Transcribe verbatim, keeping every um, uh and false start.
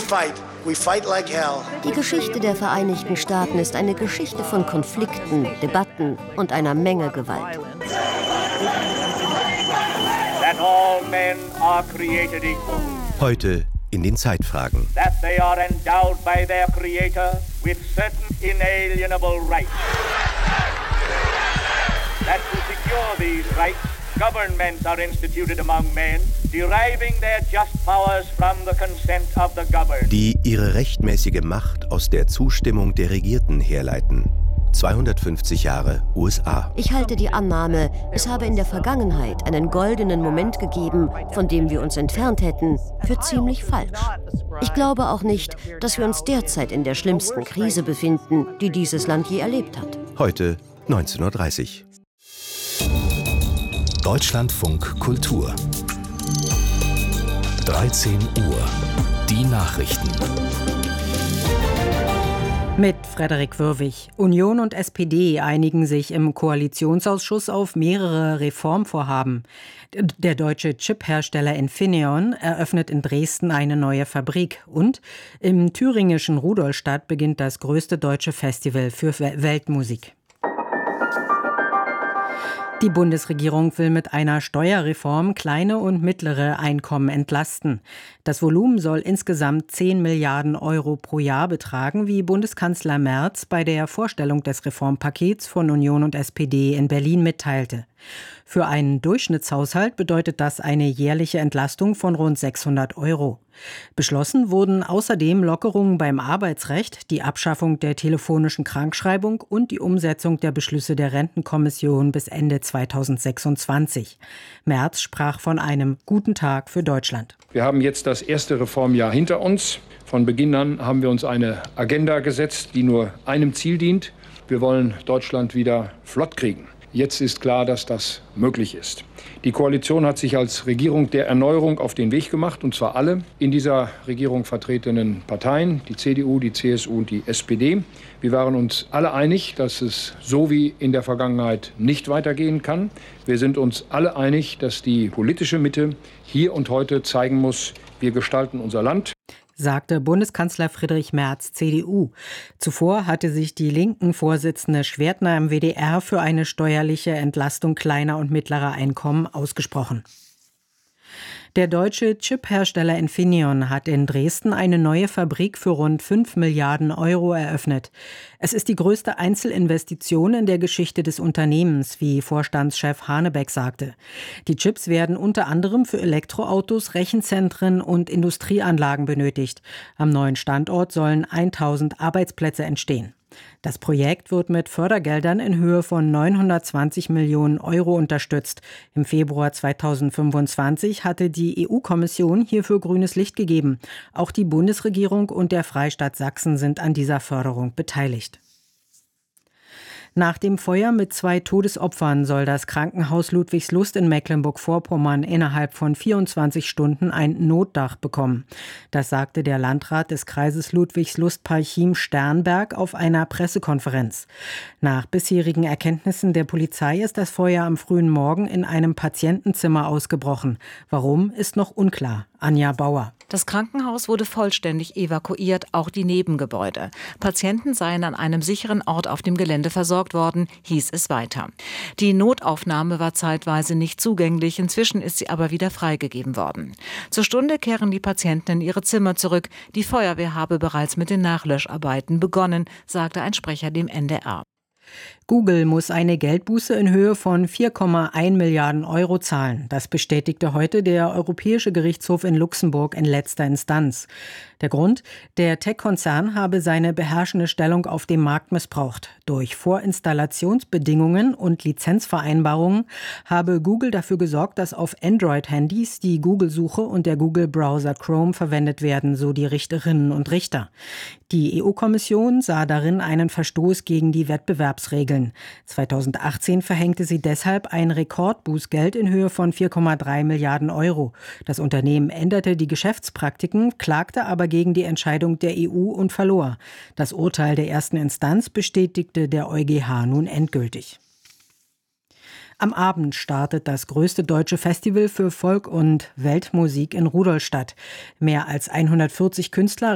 fight, we fight like hell. Die Geschichte der Vereinigten Staaten ist eine Geschichte von Konflikten, Debatten und einer Menge Gewalt. That all men are created equal. Heute in den Zeitfragen. That they are endowed by their Creator with certain inalienable rights. That to secure these rights, governments are instituted among men, deriving their just powers from the consent of the governed. Die ihre rechtmäßige Macht aus der Zustimmung der Regierten herleiten. zweihundertfünfzig Jahre U S A. Ich halte die Annahme, es habe in der Vergangenheit einen goldenen Moment gegeben, von dem wir uns entfernt hätten, für ziemlich falsch. Ich glaube auch nicht, dass wir uns derzeit in der schlimmsten Krise befinden, die dieses Land je erlebt hat. Heute neunzehn Uhr dreißig. Deutschlandfunk Kultur. dreizehn Uhr. Die Nachrichten. Mit Frederik Würwig. Union und S P D einigen sich im Koalitionsausschuss auf mehrere Reformvorhaben. Der deutsche Chiphersteller Infineon eröffnet in Dresden eine neue Fabrik. Und im thüringischen Rudolstadt beginnt das größte deutsche Festival für Weltmusik. Die Bundesregierung will mit einer Steuerreform kleine und mittlere Einkommen entlasten. Das Volumen soll insgesamt zehn Milliarden Euro pro Jahr betragen, wie Bundeskanzler Merz bei der Vorstellung des Reformpakets von Union und S P D in Berlin mitteilte. Für einen Durchschnittshaushalt bedeutet das eine jährliche Entlastung von rund sechshundert Euro. Beschlossen wurden außerdem Lockerungen beim Arbeitsrecht, die Abschaffung der telefonischen Krankschreibung und die Umsetzung der Beschlüsse der Rentenkommission bis Ende zweitausendsechsundzwanzig. Merz sprach von einem guten Tag für Deutschland. Wir haben jetzt das erste Reformjahr hinter uns. Von Beginn an haben wir uns eine Agenda gesetzt, die nur einem Ziel dient. Wir wollen Deutschland wieder flott kriegen. Jetzt ist klar, dass das möglich ist. Die Koalition hat sich als Regierung der Erneuerung auf den Weg gemacht, und zwar alle in dieser Regierung vertretenen Parteien, die C D U, die C S U und die S P D. Wir waren uns alle einig, dass es so wie in der Vergangenheit nicht weitergehen kann. Wir sind uns alle einig, dass die politische Mitte hier und heute zeigen muss, wir gestalten unser Land, sagte Bundeskanzler Friedrich Merz, C D U. Zuvor hatte sich die Linken-Vorsitzende Schwertner im W D R für eine steuerliche Entlastung kleiner und mittlerer Einkommen ausgesprochen. Der deutsche Chiphersteller Infineon hat in Dresden eine neue Fabrik für rund fünf Milliarden Euro eröffnet. Es ist die größte Einzelinvestition in der Geschichte des Unternehmens, wie Vorstandschef Hanebeck sagte. Die Chips werden unter anderem für Elektroautos, Rechenzentren und Industrieanlagen benötigt. Am neuen Standort sollen tausend Arbeitsplätze entstehen. Das Projekt wird mit Fördergeldern in Höhe von neunhundertzwanzig Millionen Euro unterstützt. Im Februar zweitausendfünfundzwanzig hatte die E U-Kommission hierfür grünes Licht gegeben. Auch die Bundesregierung und der Freistaat Sachsen sind an dieser Förderung beteiligt. Nach dem Feuer mit zwei Todesopfern soll das Krankenhaus Ludwigslust in Mecklenburg-Vorpommern innerhalb von vierundzwanzig Stunden ein Notdach bekommen. Das sagte der Landrat des Kreises Ludwigslust-Parchim-Sternberg auf einer Pressekonferenz. Nach bisherigen Erkenntnissen der Polizei ist das Feuer am frühen Morgen in einem Patientenzimmer ausgebrochen. Warum, ist noch unklar. Anja Bauer. Das Krankenhaus wurde vollständig evakuiert, auch die Nebengebäude. Patienten seien an einem sicheren Ort auf dem Gelände versorgt worden, hieß es weiter. Die Notaufnahme war zeitweise nicht zugänglich, inzwischen ist sie aber wieder freigegeben worden. Zur Stunde kehren die Patienten in ihre Zimmer zurück. Die Feuerwehr habe bereits mit den Nachlöscharbeiten begonnen, sagte ein Sprecher dem N D R. Google muss eine Geldbuße in Höhe von vier Komma eins Milliarden Euro zahlen. Das bestätigte heute der Europäische Gerichtshof in Luxemburg in letzter Instanz. Der Grund? Der Tech-Konzern habe seine beherrschende Stellung auf dem Markt missbraucht. Durch Vorinstallationsbedingungen und Lizenzvereinbarungen habe Google dafür gesorgt, dass auf Android-Handys die Google-Suche und der Google-Browser Chrome verwendet werden, so die Richterinnen und Richter. Die E U-Kommission sah darin einen Verstoß gegen die Wettbewerbsregeln. zweitausendachtzehn verhängte sie deshalb ein Rekordbußgeld in Höhe von vier Komma drei Milliarden Euro. Das Unternehmen änderte die Geschäftspraktiken, klagte aber gegen die Entscheidung der E U und verlor. Das Urteil der ersten Instanz bestätigte der EuGH nun endgültig. Am Abend startet das größte deutsche Festival für Volk- und Weltmusik in Rudolstadt. Mehr als hundertvierzig Künstler